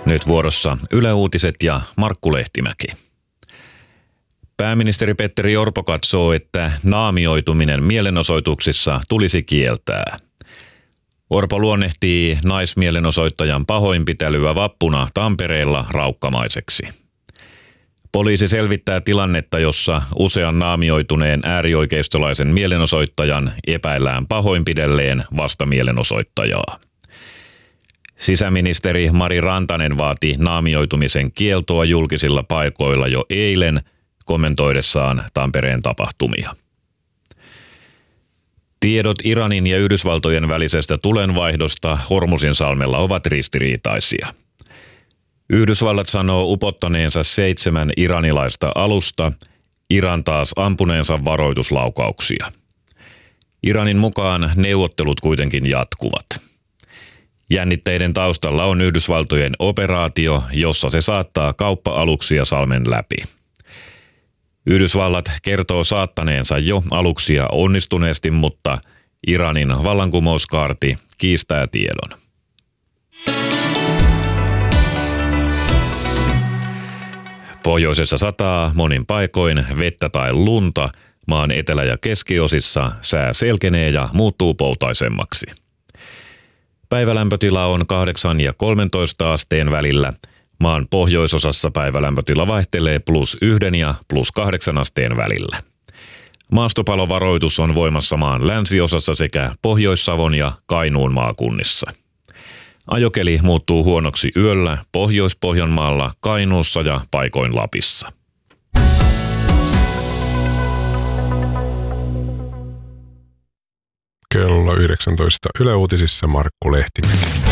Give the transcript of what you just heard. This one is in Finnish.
Nyt vuorossa Yle Uutiset ja Markku Lehtimäki. Pääministeri Petteri Orpo katsoo, että naamioituminen mielenosoituksissa tulisi kieltää. Orpo luonnehtii naismielenosoittajan pahoinpitelyä vappuna Tampereella raukkamaiseksi. Poliisi selvittää tilannetta, jossa usean naamioituneen äärioikeistolaisen mielenosoittajan epäillään pahoinpidelleen vastamielenosoittajaa. Sisäministeri Mari Rantanen vaati naamioitumisen kieltoa julkisilla paikoilla jo eilen kommentoidessaan Tampereen tapahtumia. Tiedot Iranin ja Yhdysvaltojen välisestä tulenvaihdosta Hormuzinsalmella ovat ristiriitaisia. Yhdysvallat sanoo upottaneensa 7 iranilaista alusta, Iran taas ampuneensa varoituslaukauksia. Iranin mukaan neuvottelut kuitenkin jatkuvat. Jännitteiden taustalla on Yhdysvaltojen operaatio, jossa se saattaa kauppa-aluksia salmen läpi. Yhdysvallat kertoo saattaneensa jo aluksia onnistuneesti, mutta Iranin vallankumouskaarti kiistää tiedon. Pohjoisessa sataa monin paikoin vettä tai lunta, maan etelä- ja keskiosissa sää selkenee ja muuttuu poutaisemmaksi. Päivälämpötila on 8 ja 13 asteen välillä. Maan pohjoisosassa päivälämpötila vaihtelee +1 ja +8 asteen välillä. Maastopalovaroitus on voimassa maan länsiosassa sekä Pohjois-Savon ja Kainuun maakunnissa. Ajokeli muuttuu huonoksi yöllä Pohjois-Pohjanmaalla, Kainuussa ja paikoin Lapissa. Kello 19 Yle Uutisissa Markku Lehtimäki.